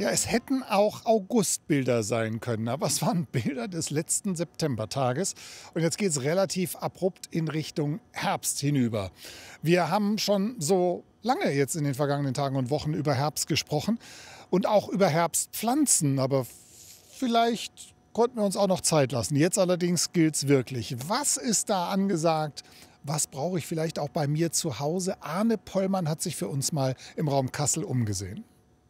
Ja, es hätten auch Augustbilder sein können, aber es waren Bilder des letzten Septembertages. Und jetzt geht es relativ abrupt in Richtung Herbst hinüber. Wir haben schon so lange jetzt in den vergangenen Tagen und Wochen über Herbst gesprochen und auch über Herbstpflanzen. Aber vielleicht konnten wir uns auch noch Zeit lassen. Jetzt allerdings gilt es wirklich. Was ist da angesagt? Was brauche ich vielleicht auch bei mir zu Hause? Arne Pollmann hat sich für uns mal im Raum Kassel umgesehen.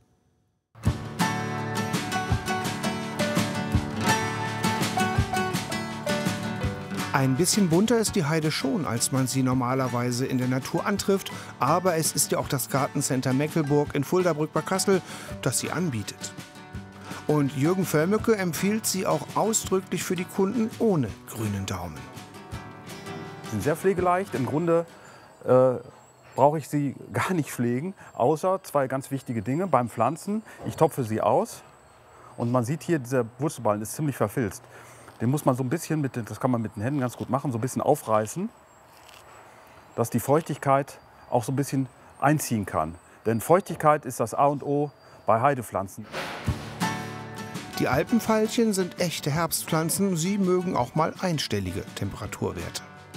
Ein bisschen bunter ist die Heide schon, als man sie normalerweise in der Natur antrifft. Aber es ist ja auch das Gartencenter Meckelburg in Fuldabrück bei Kassel, das sie anbietet. Und Jürgen Völmecke empfiehlt sie auch ausdrücklich für die Kunden ohne grünen Daumen. Sie sind sehr pflegeleicht. Im Grunde brauche ich sie gar nicht pflegen, außer zwei ganz wichtige Dinge. Beim Pflanzen, ich topfe sie aus und man sieht hier, dieser Wurzelballen ist ziemlich verfilzt. Den muss man so ein bisschen, das kann man mit den Händen ganz gut machen, so ein bisschen aufreißen, dass die Feuchtigkeit auch so ein bisschen einziehen kann. Denn Feuchtigkeit ist das A und O bei Heidepflanzen. Die Alpenveilchen sind echte Herbstpflanzen. Sie mögen auch mal einstellige Temperaturwerte.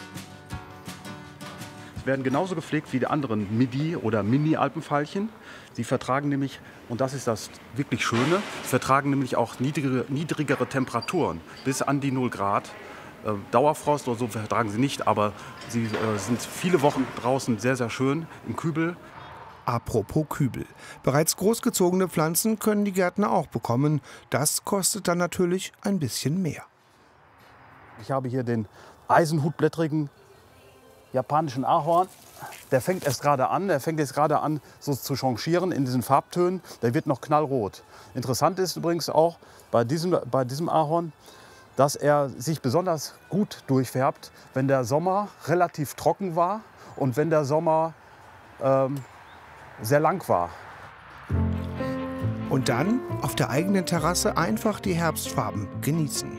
Werden genauso gepflegt wie die anderen Midi- oder Mini-Alpenveilchen. Sie vertragen nämlich, und das ist das wirklich Schöne, sie vertragen nämlich auch niedrigere Temperaturen, bis an die 0 Grad. Dauerfrost oder so vertragen sie nicht, aber sie sind viele Wochen draußen sehr, sehr schön im Kübel. Apropos Kübel. Bereits großgezogene Pflanzen können die Gärtner auch bekommen. Das kostet dann natürlich ein bisschen mehr. Ich habe hier den eisenhutblättrigen japanischen Ahorn. Der fängt erst gerade an, so zu changieren in diesen Farbtönen. Der wird noch knallrot. Interessant ist übrigens auch bei diesem Ahorn, dass er sich besonders gut durchfärbt, wenn der Sommer relativ trocken war und wenn der Sommer sehr lang war. Und dann auf der eigenen Terrasse einfach die Herbstfarben genießen.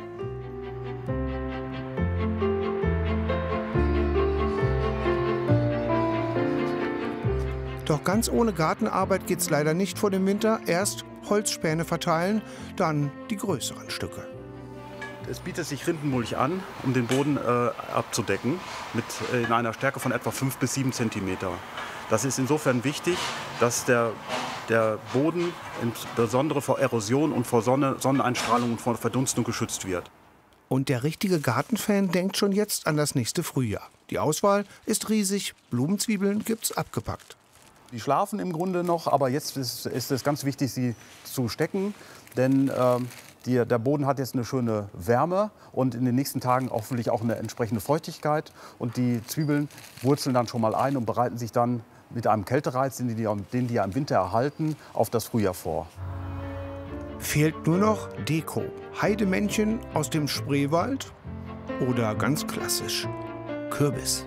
Doch ganz ohne Gartenarbeit geht's leider nicht vor dem Winter. Erst Holzspäne verteilen, dann die größeren Stücke. Es bietet sich Rindenmulch an, um den Boden abzudecken, in einer Stärke von etwa 5 bis 7 Zentimeter. Das ist insofern wichtig, dass der Boden insbesondere vor Erosion und vor Sonneneinstrahlung und vor Verdunstung geschützt wird. Und der richtige Gartenfan denkt schon jetzt an das nächste Frühjahr. Die Auswahl ist riesig, Blumenzwiebeln gibt's abgepackt. Die schlafen im Grunde noch, aber jetzt ist es ganz wichtig, sie zu stecken, denn der Boden hat jetzt eine schöne Wärme und in den nächsten Tagen hoffentlich auch eine entsprechende Feuchtigkeit. Und die Zwiebeln wurzeln dann schon mal ein und bereiten sich dann mit einem Kältereiz, den die ja im Winter erhalten, auf das Frühjahr vor. Fehlt nur noch Deko. Heidemännchen aus dem Spreewald oder ganz klassisch Kürbis.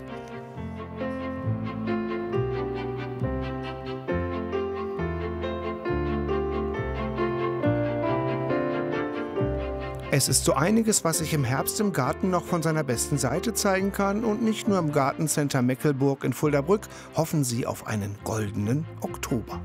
Es ist so einiges, was sich im Herbst im Garten noch von seiner besten Seite zeigen kann. Und nicht nur im Gartencenter Meckelburg in Fuldabrück hoffen sie auf einen goldenen Oktober.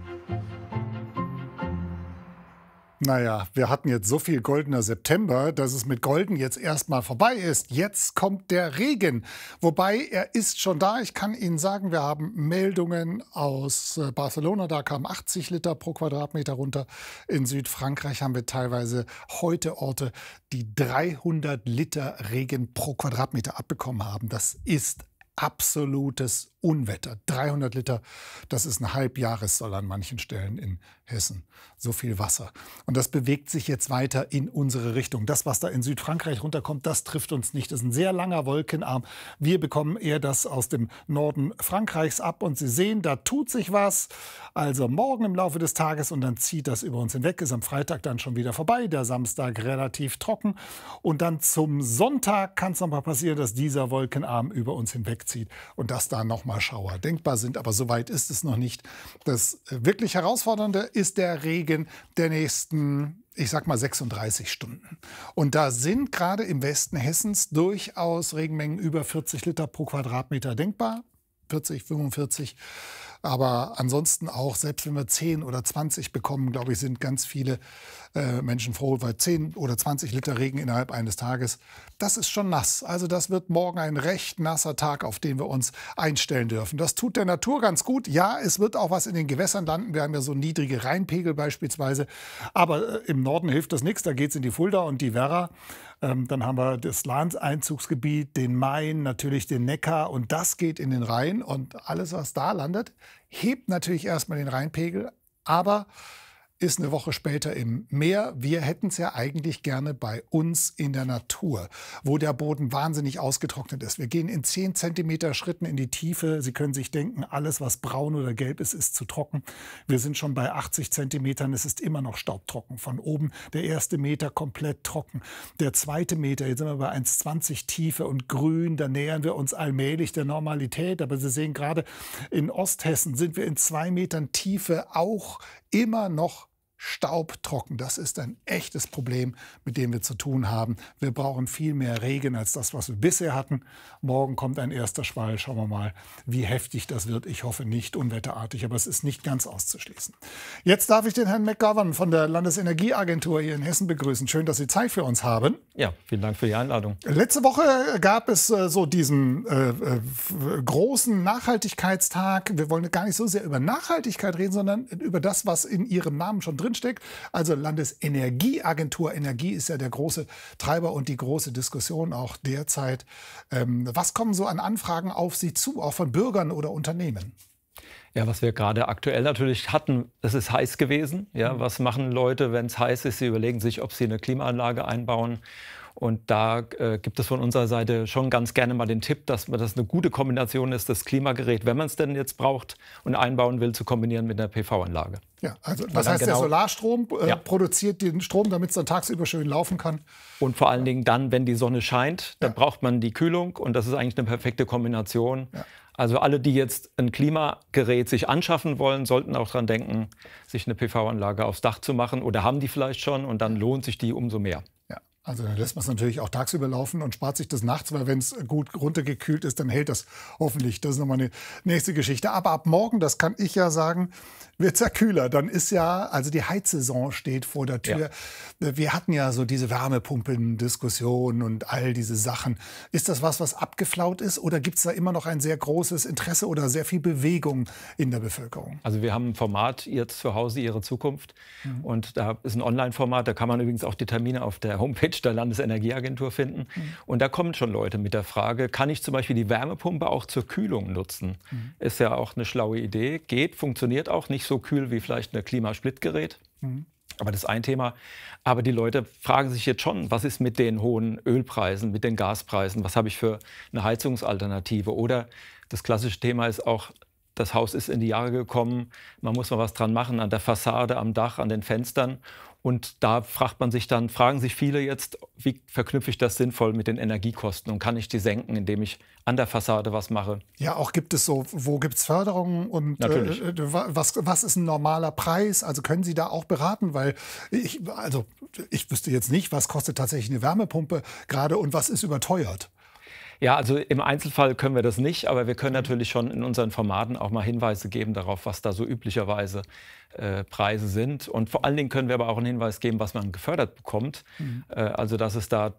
Naja, wir hatten jetzt so viel goldener September, dass es mit Golden jetzt erstmal vorbei ist. Jetzt kommt der Regen. Wobei, er ist schon da. Ich kann Ihnen sagen, wir haben Meldungen aus Barcelona. Da kamen 80 Liter pro Quadratmeter runter. In Südfrankreich haben wir teilweise heute Orte, die 300 Liter Regen pro Quadratmeter abbekommen haben. Das ist absolutes Unwetter. 300 Liter, das ist ein Halbjahressoll an manchen Stellen in Hessen. So viel Wasser. Und das bewegt sich jetzt weiter in unsere Richtung. Das, was da in Südfrankreich runterkommt, das trifft uns nicht. Das ist ein sehr langer Wolkenarm. Wir bekommen eher das aus dem Norden Frankreichs ab. Und Sie sehen, da tut sich was. Also morgen im Laufe des Tages und dann zieht das über uns hinweg. Ist am Freitag dann schon wieder vorbei. Der Samstag relativ trocken. Und dann zum Sonntag kann es noch mal passieren, dass dieser Wolkenarm über uns hinwegzieht und dass da noch mal Schauer denkbar sind. Aber so weit ist es noch nicht. Das wirklich Herausfordernde ist der Regen der nächsten, ich sag mal, 36 Stunden. Und da sind gerade im Westen Hessens durchaus Regenmengen über 40 Liter pro Quadratmeter denkbar. 40, 45. Aber ansonsten auch, selbst wenn wir 10 oder 20 bekommen, glaube ich, sind ganz viele Menschen froh, weil 10 oder 20 Liter Regen innerhalb eines Tages, das ist schon nass. Also das wird morgen ein recht nasser Tag, auf den wir uns einstellen dürfen. Das tut der Natur ganz gut. Ja, es wird auch was in den Gewässern landen. Wir haben ja so niedrige Rheinpegel beispielsweise. Aber im Norden hilft das nichts. Da geht es in die Fulda und die Werra. Dann haben wir das Lahns-Einzugsgebiet, den Main, natürlich den Neckar. Und das geht in den Rhein. Und alles, was da landet, hebt natürlich erstmal den Rheinpegel. Aber ist eine Woche später im Meer. Wir hätten es ja eigentlich gerne bei uns in der Natur, wo der Boden wahnsinnig ausgetrocknet ist. Wir gehen in 10 Zentimeter Schritten in die Tiefe. Sie können sich denken, alles, was braun oder gelb ist, ist zu trocken. Wir sind schon bei 80 Zentimetern. Es ist immer noch staubtrocken. Von oben der erste Meter komplett trocken. Der zweite Meter, jetzt sind wir bei 1,20 Tiefe und grün. Da nähern wir uns allmählich der Normalität. Aber Sie sehen gerade, in Osthessen sind wir in 2 Metern Tiefe auch immer noch staubtrocken. Das ist ein echtes Problem, mit dem wir zu tun haben. Wir brauchen viel mehr Regen als das, was wir bisher hatten. Morgen kommt ein erster Schwall. Schauen wir mal, wie heftig das wird. Ich hoffe nicht unwetterartig, aber es ist nicht ganz auszuschließen. Jetzt darf ich den Herrn McGovern von der Landesenergieagentur hier in Hessen begrüßen. Schön, dass Sie Zeit für uns haben. Ja, vielen Dank für die Einladung. Letzte Woche gab es so diesen großen Nachhaltigkeitstag. Wir wollen gar nicht so sehr über Nachhaltigkeit reden, sondern über das, was in Ihrem Namen schon drinsteckt. Also Landesenergieagentur. Energie ist ja der große Treiber und die große Diskussion auch derzeit. Was kommen so an Anfragen auf Sie zu, auch von Bürgern oder Unternehmen? Ja, was wir gerade aktuell natürlich hatten, es ist heiß gewesen. Ja, was machen Leute, wenn es heiß ist? Sie überlegen sich, ob sie eine Klimaanlage einbauen. Und da gibt es von unserer Seite schon ganz gerne mal den Tipp, dass das eine gute Kombination ist, das Klimagerät, wenn man es denn jetzt braucht und einbauen will, zu kombinieren mit einer PV-Anlage. Ja, also das heißt, der Solarstrom produziert den Strom, damit es dann tagsüber schön laufen kann. Und vor allen Dingen dann, wenn die Sonne scheint, dann braucht man die Kühlung und das ist eigentlich eine perfekte Kombination. Ja. Also alle, die jetzt ein Klimagerät sich anschaffen wollen, sollten auch daran denken, sich eine PV-Anlage aufs Dach zu machen oder haben die vielleicht schon und dann lohnt sich die umso mehr. Also dann lässt man es natürlich auch tagsüber laufen und spart sich das nachts, weil wenn es gut runtergekühlt ist, dann hält das hoffentlich. Das ist nochmal eine nächste Geschichte. Aber ab morgen, das kann ich ja sagen, wird es ja kühler. Dann ist ja, also die Heizsaison steht vor der Tür. Ja. Wir hatten ja so diese Wärmepumpen-Diskussion und all diese Sachen. Ist das was abgeflaut ist oder gibt es da immer noch ein sehr großes Interesse oder sehr viel Bewegung in der Bevölkerung? Also wir haben ein Format, jetzt zu Hause Ihre Zukunft. Und da ist ein Online-Format, da kann man übrigens auch die Termine auf der Homepage der Landesenergieagentur finden. Und da kommen schon Leute mit der Frage, kann ich zum Beispiel die Wärmepumpe auch zur Kühlung nutzen? Ist ja auch eine schlaue Idee. Geht, funktioniert auch, nicht so kühl wie vielleicht ein Klimasplitgerät. Aber das ist ein Thema. Aber die Leute fragen sich jetzt schon, was ist mit den hohen Ölpreisen, mit den Gaspreisen? Was habe ich für eine Heizungsalternative? Oder das klassische Thema ist auch, das Haus ist in die Jahre gekommen, man muss mal was dran machen an der Fassade, am Dach, an den Fenstern. Und da fragen sich viele jetzt, wie verknüpfe ich das sinnvoll mit den Energiekosten und kann ich die senken, indem ich an der Fassade was mache? Ja, auch gibt es so, wo gibt es Förderungen und was ist ein normaler Preis? Also können Sie da auch beraten? Weil ich wüsste jetzt nicht, was kostet tatsächlich eine Wärmepumpe gerade und was ist überteuert? Ja, also im Einzelfall können wir das nicht, aber wir können natürlich schon in unseren Formaten auch mal Hinweise geben darauf, was da so üblicherweise Preise sind. Und vor allen Dingen können wir aber auch einen Hinweis geben, was man gefördert bekommt. Also dass es da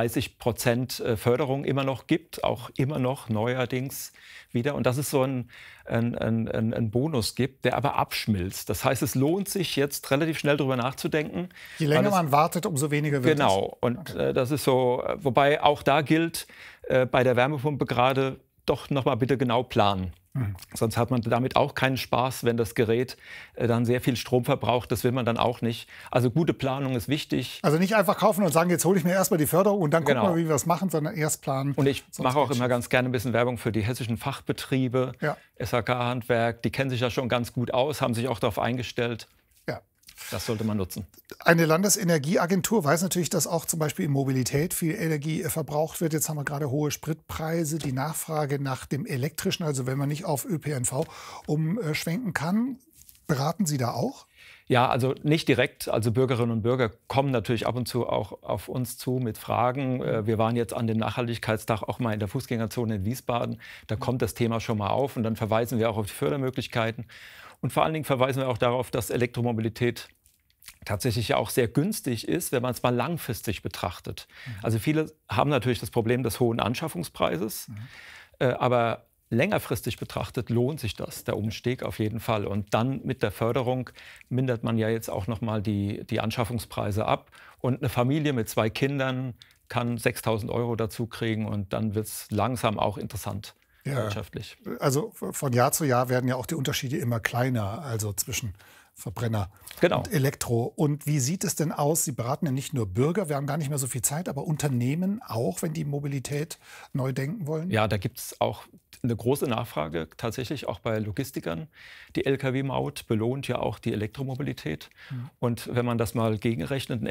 30% Förderung immer noch gibt, auch immer noch neuerdings wieder. Und dass es so einen Bonus gibt, der aber abschmilzt. Das heißt, es lohnt sich jetzt relativ schnell darüber nachzudenken. Je länger man wartet, umso weniger wird es. Genau. Und das ist so, wobei auch da gilt, bei der Wärmepumpe gerade doch noch mal bitte genau planen. Sonst hat man damit auch keinen Spaß, wenn das Gerät dann sehr viel Strom verbraucht. Das will man dann auch nicht. Also gute Planung ist wichtig. Also nicht einfach kaufen und sagen, jetzt hole ich mir erstmal die Förderung und dann gucken wir, wie wir es machen, sondern erst planen. Und ich mache auch immer ganz gerne ein bisschen Werbung für die hessischen Fachbetriebe, SHK-Handwerk. Die kennen sich ja schon ganz gut aus, haben sich auch darauf eingestellt. Das sollte man nutzen. Eine Landesenergieagentur weiß natürlich, dass auch zum Beispiel in Mobilität viel Energie verbraucht wird. Jetzt haben wir gerade hohe Spritpreise, die Nachfrage nach dem Elektrischen, also wenn man nicht auf ÖPNV umschwenken kann. Beraten Sie da auch? Ja, also nicht direkt. Also Bürgerinnen und Bürger kommen natürlich ab und zu auch auf uns zu mit Fragen. Wir waren jetzt an dem Nachhaltigkeitstag auch mal in der Fußgängerzone in Wiesbaden. Da kommt das Thema schon mal auf und dann verweisen wir auch auf die Fördermöglichkeiten. Und vor allen Dingen verweisen wir auch darauf, dass Elektromobilität tatsächlich ja auch sehr günstig ist, wenn man es mal langfristig betrachtet. Also viele haben natürlich das Problem des hohen Anschaffungspreises, aber längerfristig betrachtet lohnt sich das, der Umstieg auf jeden Fall. Und dann mit der Förderung mindert man ja jetzt auch noch mal die Anschaffungspreise ab. Und eine Familie mit 2 Kindern kann 6.000 € dazu kriegen und dann wird es langsam auch interessant wirtschaftlich. Also von Jahr zu Jahr werden ja auch die Unterschiede immer kleiner, also zwischen Verbrenner und Elektro. Und wie sieht es denn aus? Sie beraten ja nicht nur Bürger, wir haben gar nicht mehr so viel Zeit, aber Unternehmen auch, wenn die Mobilität neu denken wollen? Ja, da gibt es auch eine große Nachfrage, tatsächlich auch bei Logistikern. Die Lkw-Maut belohnt ja auch die Elektromobilität. Und wenn man das mal gegenrechnet, ein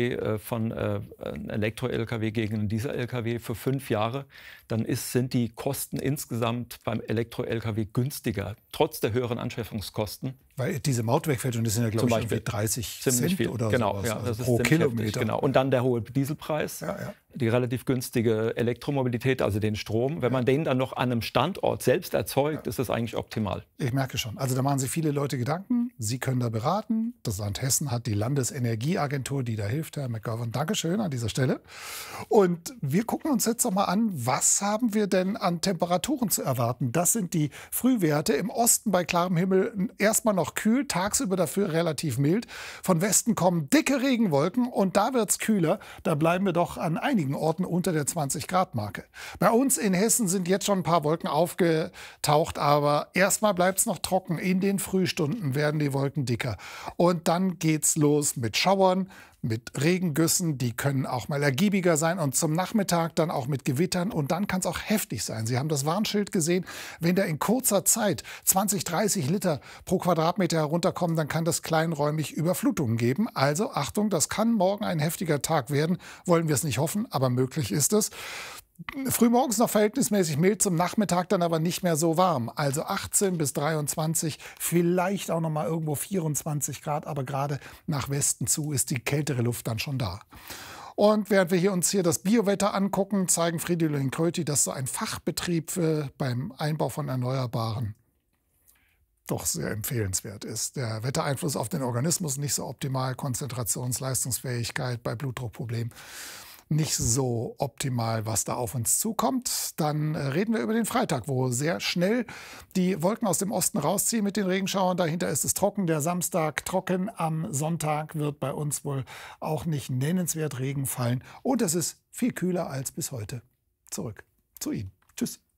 Elektro-Lkw gegen einen Diesel-Lkw für 5 Jahre, dann sind die Kosten insgesamt beim Elektro-Lkw günstiger, trotz der höheren Anschaffungskosten. Weil diese Maut wegfällt und das sind ja, glaube ich, irgendwie 30 Cent viel oder genau, sowas, ja, also das ist pro Kilometer. Heftig, genau. Und dann der hohe Dieselpreis, die relativ günstige Elektromobilität, also den Strom. Wenn man den dann noch an einem Standort selbst erzeugt, ist das eigentlich optimal. Ich merke schon. Also da machen sich viele Leute Gedanken. Sie können da beraten. Das Land Hessen hat die Landesenergieagentur, die da hilft. Herr McGovern, Dankeschön an dieser Stelle. Und wir gucken uns jetzt noch mal an, was haben wir denn an Temperaturen zu erwarten? Das sind die Frühwerte. Im Osten bei klarem Himmel erstmal noch kühl, tagsüber dafür relativ mild. Von Westen kommen dicke Regenwolken und da wird es kühler. Da bleiben wir doch an einigen Orten unter der 20-Grad-Marke. Bei uns in Hessen sind jetzt schon ein paar Wolken aufgetaucht, aber erstmal bleibt es noch trocken. In den Frühstunden werden die Wolken dicker. Und dann geht's los mit Schauern, mit Regengüssen, die können auch mal ergiebiger sein und zum Nachmittag dann auch mit Gewittern und dann kann es auch heftig sein. Sie haben das Warnschild gesehen, wenn da in kurzer Zeit 20, 30 Liter pro Quadratmeter herunterkommen, dann kann das kleinräumig Überflutungen geben. Also Achtung, das kann morgen ein heftiger Tag werden, wollen wir es nicht hoffen, aber möglich ist es. Frühmorgens noch verhältnismäßig mild, zum Nachmittag dann aber nicht mehr so warm. Also 18 bis 23, vielleicht auch noch mal irgendwo 24 Grad, aber gerade nach Westen zu ist die kältere Luft dann schon da. Und während wir uns hier das Biowetter angucken, zeigen Fridolin Kröti, dass so ein Fachbetrieb beim Einbau von Erneuerbaren doch sehr empfehlenswert ist. Der Wettereinfluss auf den Organismus nicht so optimal, Konzentrationsleistungsfähigkeit bei Blutdruckproblemen nicht so optimal, was da auf uns zukommt. Dann reden wir über den Freitag, wo sehr schnell die Wolken aus dem Osten rausziehen mit den Regenschauern. Dahinter ist es trocken. Der Samstag trocken. Am Sonntag wird bei uns wohl auch nicht nennenswert Regen fallen. Und es ist viel kühler als bis heute. Zurück zu Ihnen. Tschüss.